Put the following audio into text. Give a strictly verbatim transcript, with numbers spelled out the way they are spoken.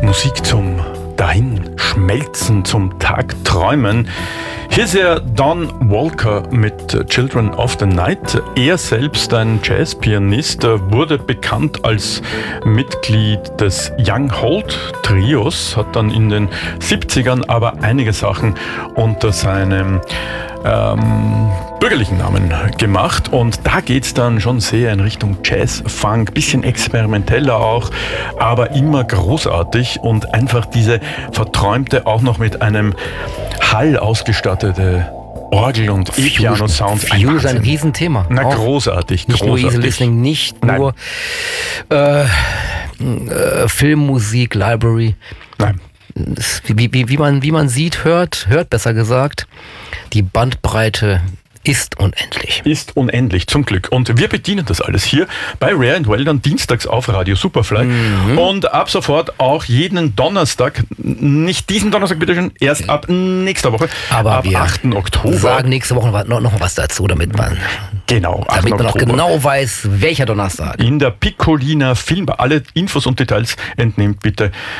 Musik zum Dahinschmelzen, zum Tagträumen. Hier ist ja Don Walker mit Children of the Night. Er selbst, ein Jazzpianist, wurde bekannt als Mitglied des Young Holt Trios, hat dann in den siebzigern aber einige Sachen unter seinem ähm, bürgerlichen Namen gemacht, und da geht's dann schon sehr in Richtung Jazz, Funk, bisschen experimenteller auch, aber immer großartig und einfach diese verträumte, auch noch mit einem Hall ausgestattete Orgel- und E-Piano-Sounds. Fusion ist ein Riesenthema. Na, auch großartig, nicht großartig. Nur Easy Listening, nicht Nein. nur äh, äh, Filmmusik, Library. Nein. Das, wie, wie, wie, man, wie man sieht, hört, hört besser gesagt, die Bandbreite ist unendlich. Ist unendlich, zum Glück. Und wir bedienen das alles hier bei Rare and Well, dann dienstags auf Radio Superfly. Mhm. Und ab sofort auch jeden Donnerstag, nicht diesen Donnerstag bitte schon, erst ab nächster Woche, Aber ab wir achten Oktober. sagen nächste Woche noch, noch was dazu, damit man, Genau, damit man auch Oktober. genau weiß, welcher Donnerstag. In der Piccolina Filmbar. Alle Infos und Details entnehmt bitte